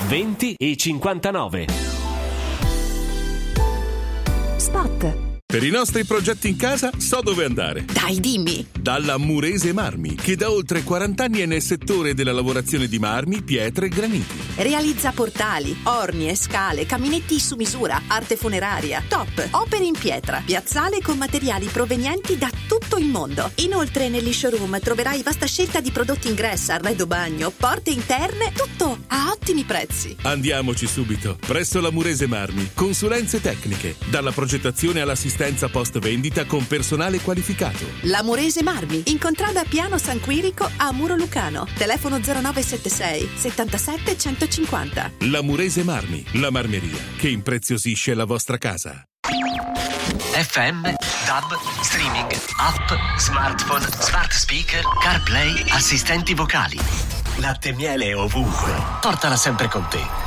20 e 59. Spot. Per i nostri progetti in casa so dove andare. Dai, dimmi. Dalla Murese Marmi, che da oltre 40 anni è nel settore della lavorazione di marmi, pietre e graniti. Realizza portali, orni e scale, caminetti su misura, arte funeraria, top, opere in pietra, piazzale con materiali provenienti da tutto il mondo. Inoltre negli showroom troverai vasta scelta di prodotti ingresso, arredo bagno, porte interne, tutto a ottimi prezzi. Andiamoci subito, presso la Murese Marmi. Consulenze tecniche, dalla progettazione all'assistenza post vendita con personale qualificato. La Murese Marmi, in contrada Piano San Quirico a Muro Lucano. Telefono 0976 77 150. La Murese Marmi, la marmeria che impreziosisce la vostra casa. FM, DAB, streaming, app, smartphone, smart speaker, CarPlay, assistenti vocali. Latte e miele ovunque. Portala sempre con te.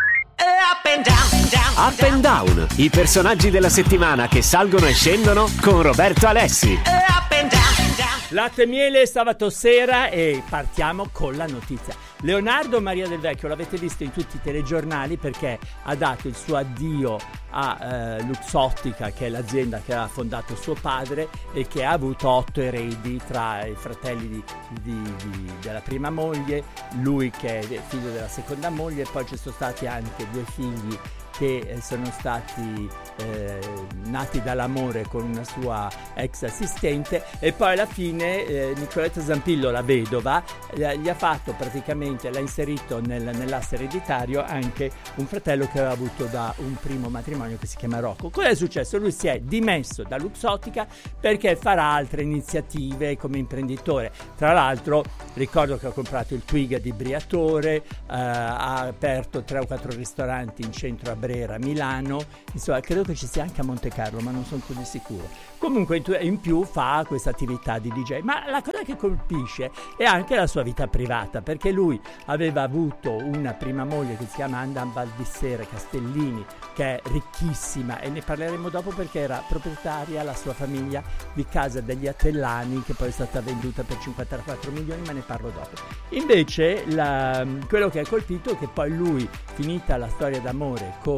Up and Down, i personaggi della settimana che salgono e scendono con Roberto Alessi. Latte e miele sabato sera e partiamo con la notizia. Leonardo Maria Del Vecchio l'avete visto in tutti i telegiornali perché ha dato il suo addio a Luxottica, che è l'azienda che aveva fondato suo padre e che ha avuto 8 eredi tra i fratelli della prima moglie, lui che è figlio della seconda moglie, e poi ci sono stati anche 2 figli che sono stati nati dall'amore con una sua ex assistente, e poi alla fine Nicoletta Zampillo, la vedova, gli ha fatto praticamente, l'ha inserito nell'asse ereditario anche un fratello che aveva avuto da un primo matrimonio che si chiama Rocco. Cosa è successo? Lui si è dimesso da Luxottica perché farà altre iniziative come imprenditore. Tra l'altro ricordo che ha comprato il Twiga di Briatore, ha aperto 3 o 4 ristoranti in centro a Brera, Milano, insomma credo che ci sia anche a Monte Carlo, ma non sono così sicuro. Comunque in più fa questa attività di DJ, ma la cosa che colpisce è anche la sua vita privata, perché lui aveva avuto una prima moglie che si chiama Anna Baldissera Castellini, che è ricchissima, e ne parleremo dopo perché era proprietaria, la sua famiglia, di casa degli Attellani, che poi è stata venduta per 54 milioni, ma ne parlo dopo. Invece quello che ha colpito è che poi lui, finita la storia d'amore con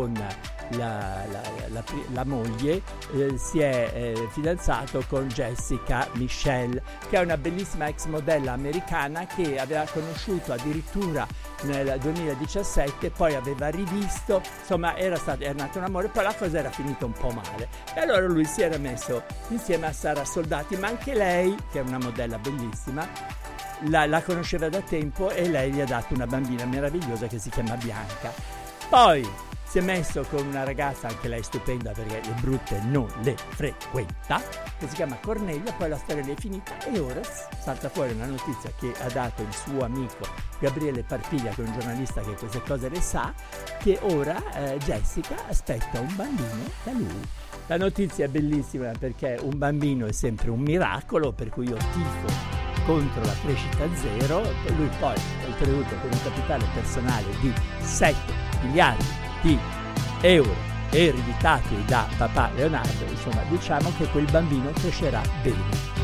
la moglie, si è fidanzato con Jessica Michelle, che è una bellissima ex modella americana che aveva conosciuto addirittura nel 2017, poi aveva rivisto, insomma era nato un amore, poi la cosa era finita un po' male e allora lui si era messo insieme a Sara Soldati, ma anche lei, che è una modella bellissima, la conosceva da tempo, e lei gli ha dato una bambina meravigliosa che si chiama Bianca. Poi si è messo con una ragazza, anche lei stupenda perché le brutte non le frequenta, che si chiama Cornelia. Poi la storia lì è finita e ora salta fuori una notizia che ha dato il suo amico Gabriele Parpiglia, che è un giornalista che queste cose le sa, che ora Jessica aspetta un bambino da lui. La notizia è bellissima perché un bambino è sempre un miracolo, per cui io tifo contro la crescita zero. Lui poi oltretutto con un capitale personale di 7 miliardi di euro ereditati da papà Leonardo, insomma diciamo che quel bambino crescerà bene.